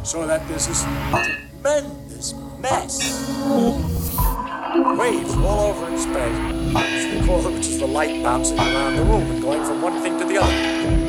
so that there's this tremendous mess. Waves all over in space, which is the light bouncing around the room and going from one thing to the other.